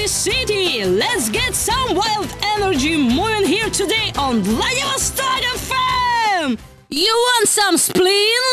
this city. Let's get some wild energy moving here today on Vladivostok FM. You want some spleen?